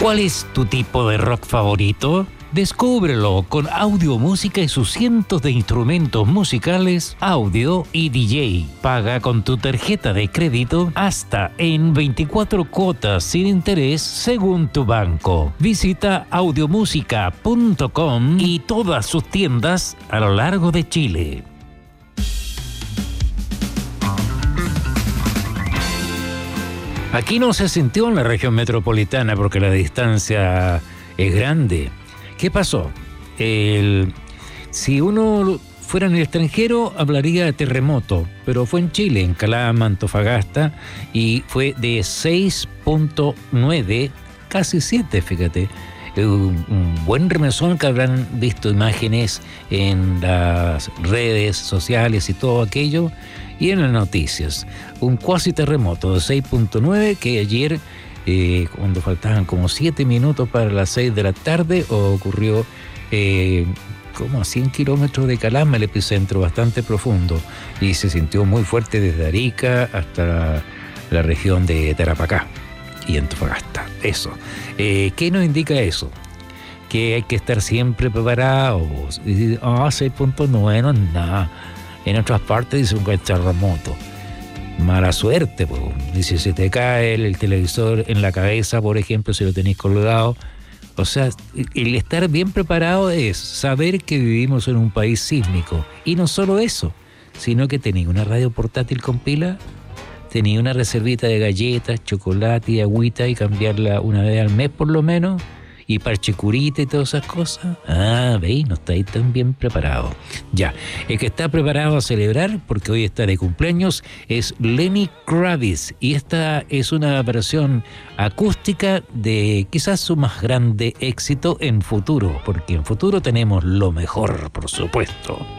¿Cuál es tu tipo de rock favorito? Descúbrelo con audio, música y sus cientos de instrumentos musicales, audio y DJ. Paga con tu tarjeta de crédito hasta en 24 cuotas sin interés según tu banco. Visita audiomusica.com y todas sus tiendas a lo largo de Chile. Aquí no se sintió en la región metropolitana porque la distancia es grande. ¿Qué pasó? Si uno fuera en el extranjero, hablaría de terremoto, pero fue en Chile, en Calama, Antofagasta, y fue de 6.9, casi 7, fíjate. Un buen remesón que habrán visto imágenes en las redes sociales y todo aquello, y en las noticias. Un cuasi terremoto de 6.9 que ayer, cuando faltaban como 7 minutos para las 6 de la tarde, ocurrió como a 100 kilómetros de Calama, el epicentro, bastante profundo, y se sintió muy fuerte desde Arica hasta la región de Tarapacá y Antofagasta. Eso. ¿Qué nos indica eso? Que hay que estar siempre preparados. 6.9 no es nada. En otras partes dicen que es terremoto. Mala suerte, pues. Dice, si te cae el televisor en la cabeza, por ejemplo, si lo tenéis colgado. O sea, el estar bien preparado es saber que vivimos en un país sísmico. Y no solo eso, sino que tenéis una radio portátil con pila, tenéis una reservita de galletas, chocolate y agüita y cambiarla una vez al mes por lo menos, y parche curita y todas esas cosas. ¿Veis? No estáis tan bien preparados. Ya, el que está preparado a celebrar, porque hoy está de cumpleaños, es Lenny Kravitz, y esta es una versión acústica de quizás su más grande éxito en futuro, porque en futuro tenemos lo mejor, por supuesto.